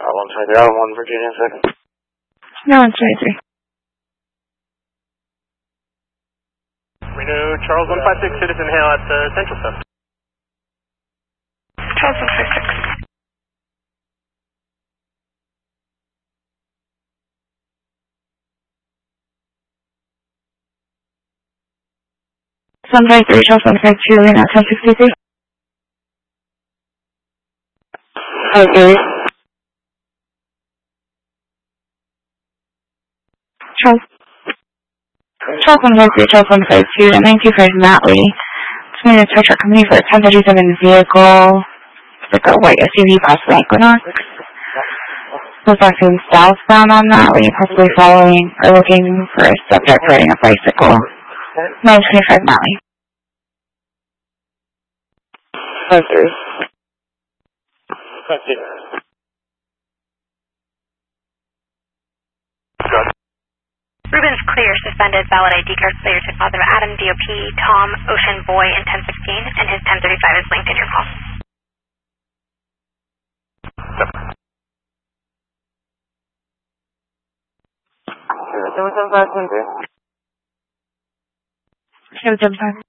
123, Island 1, Virginia, second. No, 123. Renew Charles 156, Citizen Hail at Central Stuff. Charles 156. Sunrise 3, Charles 152, Lena 1063. Okay. Charles 153, Charles 152, and 925 Matley. Submitted a tow truck company for a 1037 vehicle. It's like a white SUV, possibly Equinox. Was acting southbound on that when you're possibly following or looking for a subject riding a bicycle. 925 Matley. 53. 50. Ruben's clear, suspended, valid ID card clear to father Adam, DOP, Tom, Ocean Boy, and 1016, and his 1035 is linked in your call. Show them time.